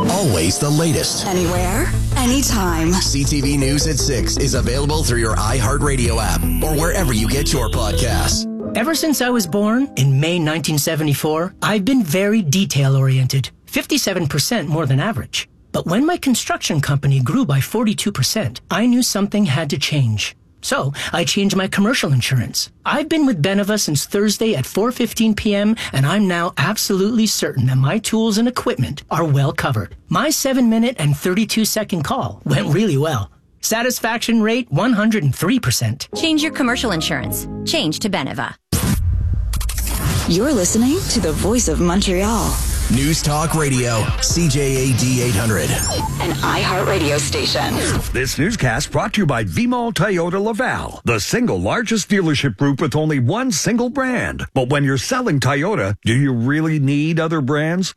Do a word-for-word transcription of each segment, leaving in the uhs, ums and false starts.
Always the latest. Anywhere, anytime. C T V News at six is available through your iHeartRadio app or wherever you get your podcasts. Ever since I was born in May nineteen seventy-four, I've been very detail-oriented, fifty-seven percent more than average. But when my construction company grew by forty-two percent, I knew something had to change. So I changed my commercial insurance. I've been with Beneva since Thursday at four fifteen p.m., and I'm now absolutely certain that my tools and equipment are well covered. My seven minute and thirty-two second call went really well. Satisfaction rate one hundred three percent. Change your commercial insurance. Change to Beneva. You're listening to the voice of Montreal. News Talk Radio, C J A D eight hundred. An iHeartRadio station. This newscast brought to you by V-Mall Toyota Laval, the single largest dealership group with only one single brand. But when you're selling Toyota, do you really need other brands?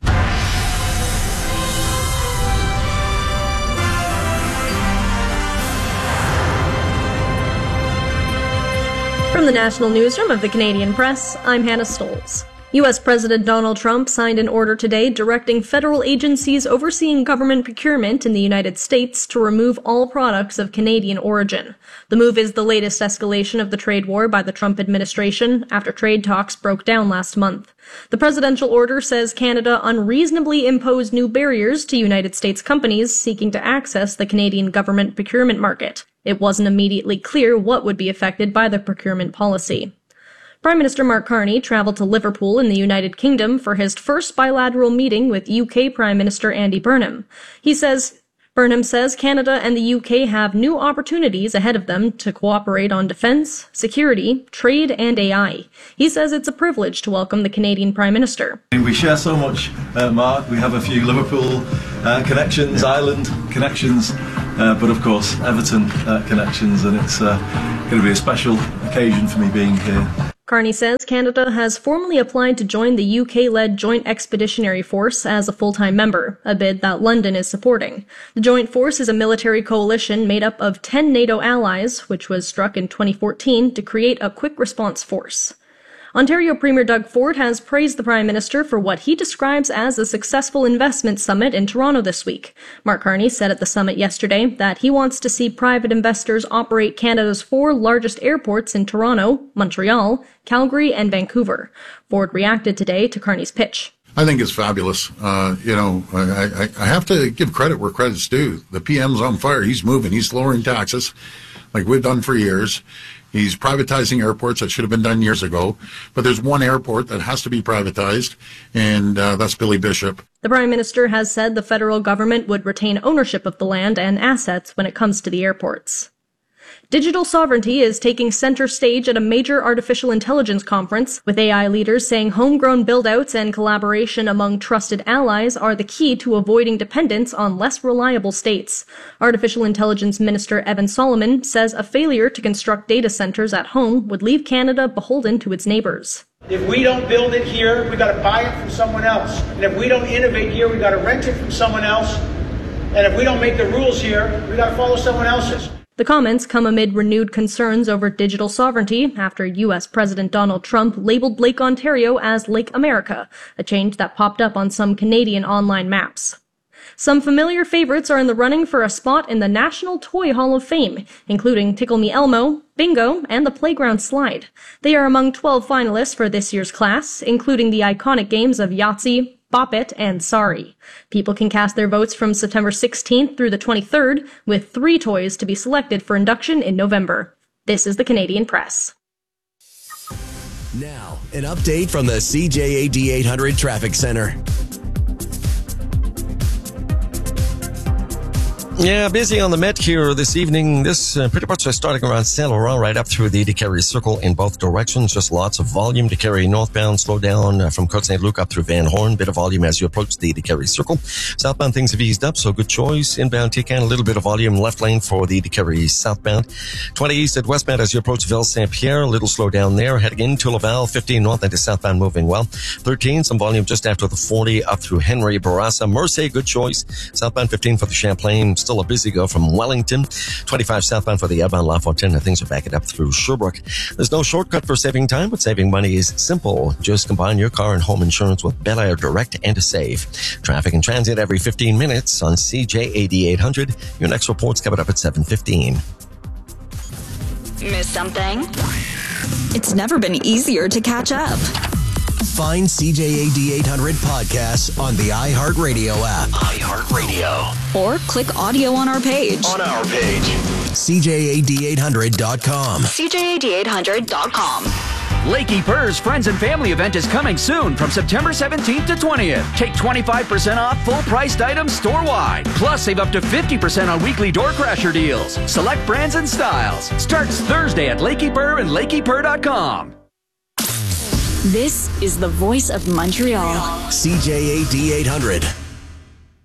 From the National Newsroom of the Canadian Press, I'm Hannah Stolz. U S President Donald Trump signed an order today directing federal agencies overseeing government procurement in the United States to remove all products of Canadian origin. The move is the latest escalation of the trade war by the Trump administration after trade talks broke down last month. The presidential order says Canada unreasonably imposed new barriers to United States companies seeking to access the Canadian government procurement market. It wasn't immediately clear what would be affected by the procurement policy. Prime Minister Mark Carney traveled to Liverpool in the United Kingdom for his first bilateral meeting with U K Prime Minister Andy Burnham. He says, Burnham says Canada and the U K have new opportunities ahead of them to cooperate on defence, security, trade and A I. He says it's a privilege to welcome the Canadian Prime Minister. We share so much, uh, Mark. We have a few Liverpool uh, connections, Ireland connections, uh, but of course Everton uh, connections, and it's uh, going to be a special occasion for me being here. Carney says Canada has formally applied to join the U K-led Joint Expeditionary Force as a full-time member, a bid that London is supporting. The Joint Force is a military coalition made up of ten NATO allies, which was struck in twenty fourteen to create a quick response force. Ontario Premier Doug Ford has praised the Prime Minister for what he describes as a successful investment summit in Toronto this week. Mark Carney said at the summit yesterday that he wants to see private investors operate Canada's four largest airports in Toronto, Montreal, Calgary, and Vancouver. Ford reacted today to Carney's pitch. I think it's fabulous. Uh, you know, I, I, I have to give credit where credit's due. The P M's on fire. He's moving. He's lowering taxes like we've done for years. He's privatizing airports that should have been done years ago. But there's one airport that has to be privatized, and uh, that's Billy Bishop. The Prime Minister has said the federal government would retain ownership of the land and assets when it comes to the airports. Digital sovereignty is taking center stage at a major artificial intelligence conference, with A I leaders saying homegrown build-outs and collaboration among trusted allies are the key to avoiding dependence on less reliable states. Artificial Intelligence Minister Evan Solomon says a failure to construct data centers at home would leave Canada beholden to its neighbors. If we don't build it here, we got to buy it from someone else. And if we don't innovate here, we got to rent it from someone else. And if we don't make the rules here, we got to follow someone else's. The comments come amid renewed concerns over digital sovereignty after U S President Donald Trump labeled Lake Ontario as Lake America, a change that popped up on some Canadian online maps. Some familiar favorites are in the running for a spot in the National Toy Hall of Fame, including Tickle Me Elmo, Bingo, and the Playground Slide. They are among twelve finalists for this year's class, including the iconic games of Yahtzee, Bop It, and Sorry. People can cast their votes from September sixteenth through the twenty-third, with three toys to be selected for induction in November. This is the Canadian Press. Now, an update from the C J A D eight hundred Traffic Center. Yeah, busy on the Met here this evening. This uh, pretty much uh, starting around Saint Laurent right up through the De Carry Circle in both directions. Just lots of volume. De Carry northbound, slow down uh, from Côte Saint-Luc up through Van Horn. Bit of volume as you approach the De Carry Circle. Southbound things have eased up, so good choice. Inbound Tican, a little bit of volume. Left lane for the De Carry southbound. twenty east at westbound as you approach Ville Saint-Pierre. A little slow down there. Heading into Laval. fifteen north into southbound moving well. thirteen, some volume just after the forty up through Henry Bourassa. Mercier, good choice. Southbound fifteen for the Champlain. still a busy go from Wellington. twenty-five southbound for the outbound La Fontaine. Things are backing up through Sherbrooke. There's no shortcut for saving time, but saving money is simple. Just combine your car and home insurance with Bel Air Direct and to save. Traffic and transit every fifteen minutes on C J A D eight hundred. Your next report's coming up at seven fifteen. Miss something? It's never been easier to catch up. Find C J A D eight hundred podcasts on the iHeartRadio app. iHeartRadio. Or click audio on our page. On our page. C J A D eight hundred dot com. C J A D eight hundred dot com. Lakey Purr's Friends and Family event is coming soon from September seventeenth to twentieth. Take twenty-five percent off full-priced items store-wide. Plus, save up to fifty percent on weekly door crasher deals. Select brands and styles. Starts Thursday at Lakey Purr and Lakey Purr dot com. This is the voice of Montreal. C J A D eight hundred.